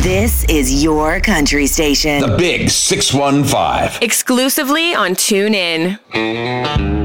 This is your country station. The Big 615. Exclusively on TuneIn.